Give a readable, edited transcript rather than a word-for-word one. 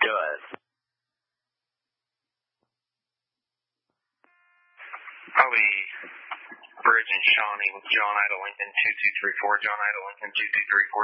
Go ahead. Probably Bridge and Shawnee with John Ida Lincoln 2234. John Ida Lincoln 2234.